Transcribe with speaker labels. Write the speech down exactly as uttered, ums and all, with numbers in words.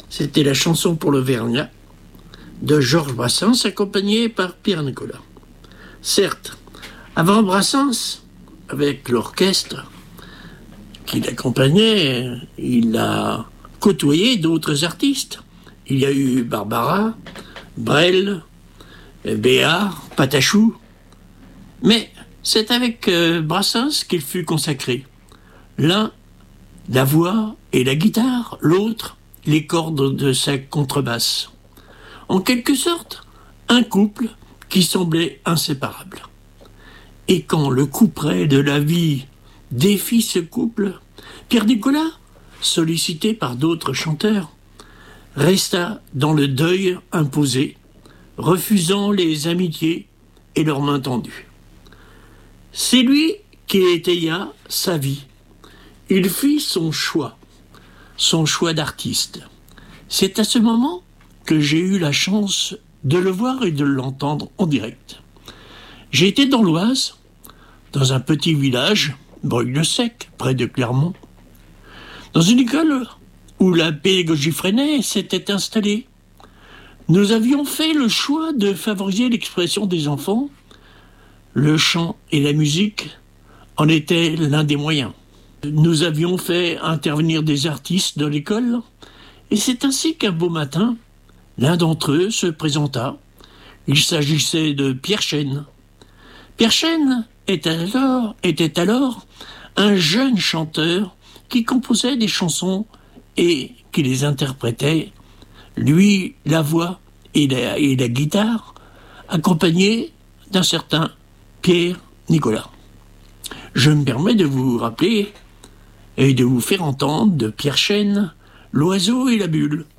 Speaker 1: C'était la chanson pour l'Auvergnat de Georges Brassens, accompagné par Pierre Nicolas. Certes, avant Brassens, avec l'orchestre qui l'accompagnait, il a côtoyé d'autres artistes. Il y a eu Barbara, Brel, Béard, Patachou. Mais c'est avec euh, Brassens qu'il fut consacré. L'un, la voix et la guitare, l'autre, les cordes de sa contrebasse. En quelque sorte, un couple qui semblait inséparable. Et quand le couperet de la vie défie ce couple, Pierre Nicolas, sollicité par d'autres chanteurs, resta dans le deuil imposé, refusant les amitiés et leurs mains tendues. C'est lui qui étaya sa vie. Il fit son choix, son choix d'artiste. C'est à ce moment que j'ai eu la chance de le voir et de l'entendre en direct. J'ai été dans l'Oise, dans un petit village, Breuil-le-Sec, près de Clermont, dans une école où la pédagogie Freinet s'était installée. Nous avions fait le choix de favoriser l'expression des enfants. Le chant et la musique en étaient l'un des moyens. Nous avions fait intervenir des artistes dans l'école, et c'est ainsi qu'un beau matin, l'un d'entre eux se présenta. Il s'agissait de Pierre Chêne. Pierre Chêne était alors, était alors un jeune chanteur qui composait des chansons et qui les interprétait, lui la voix et la, et la guitare, accompagné d'un certain Pierre Nicolas. Je me permets de vous rappeler et de vous faire entendre de Pierre Chêne, L'oiseau et la bulle.